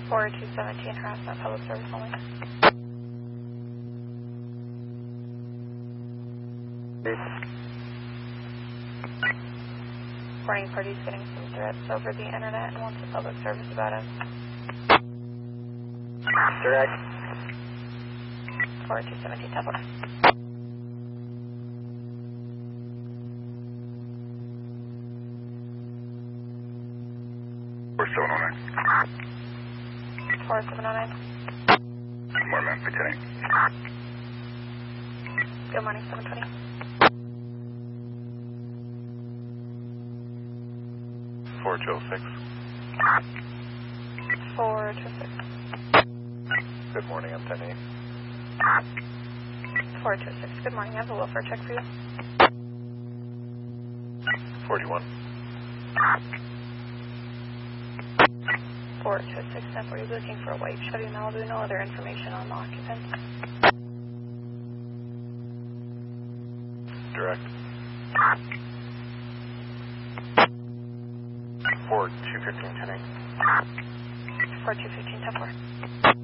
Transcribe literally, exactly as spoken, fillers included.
four two seventeen, harassment, public service only. Morning, party's getting some threats over the internet and wants a public service about us. Direct. four two seventeen, Temple. four seven oh nine. four seven oh nine. More man, beginning. Good morning, seven twenty. four two oh six. four two six. Good morning, I'm ten eight. four two six, good morning. I have a welfare check for you. forty-one. four two six, ten forty, looking for a white Chevy Malibu, no other information on the occupant. Direct. four two fifteen, ten eight. four two fifteen, ten four.